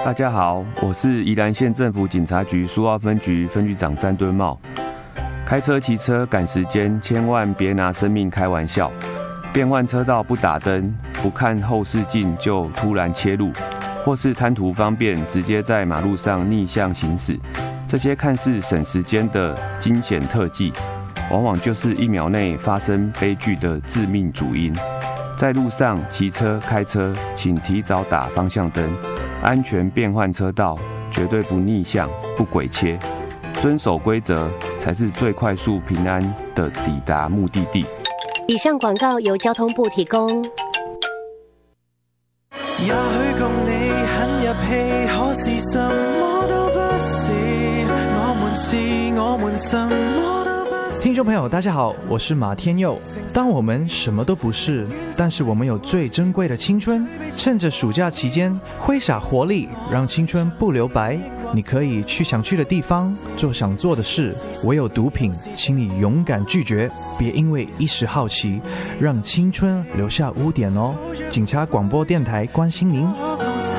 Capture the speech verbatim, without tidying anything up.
大家好，我是宜兰县政府警察局苏澳分局分局长詹敦茂。开车骑车赶时间，千万别拿生命开玩笑。变换车道不打灯，不看后视镜就突然切入，或是贪图方便，直接在马路上逆向行驶。这些看似省时间的惊险特技，往往就是一秒内发生悲剧的致命主因。在路上骑车、开车，请提早打方向灯，安全变换车道，绝对不逆向、不鬼切，遵守规则才是最快速、平安的抵达目的地。 以上广告由交通部提供。 也許共你很入戲，可是什麼都不是，我們是我們什麼都不是。 听众朋友大家好，我是马天佑。当我们什么都不是，但是我们有最珍贵的青春，趁着暑假期间挥洒活力，让青春不留白。你可以去想去的地方，做想做的事，唯有毒品请你勇敢拒绝，别因为一时好奇让青春留下污点哦。警察广播电台关心您。